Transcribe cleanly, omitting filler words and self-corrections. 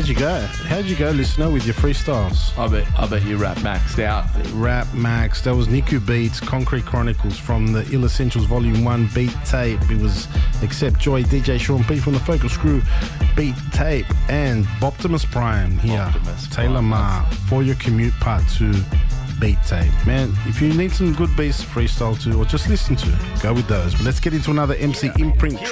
you go? How'd you go, listener, with your freestyles? I bet you rap maxed out. Rap Max. That was Niku Beats, Concrete Chronicles from the Ill Essentials Volume 1 beat tape. It was Accept Joy, DJ Sean P from the Focus Crew beat tape, and Optimus Prime here. Optimus Taylor Prime. Ma for your commute part 2 beat tape. Man, if you need some good beats to freestyle to or just listen to, go with those. But let's get into another MC Imprint